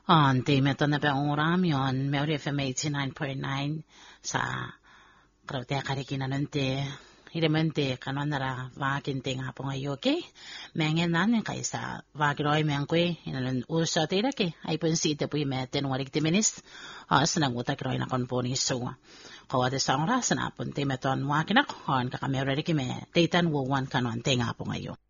On di meto na pa uram yon Mary FM 89.9 sa Kraute karikina nante hiremente kanonara vakinte nga po ngayon okay mengen nan kaysa vagroy mengkwe inalan usa tira ke ay pensite po imeten warik timinis sanang utak roy na konponi so kawate sa oras na punte meton wakinak on kakamera riki me titan wo wan kanon tenga po ngayon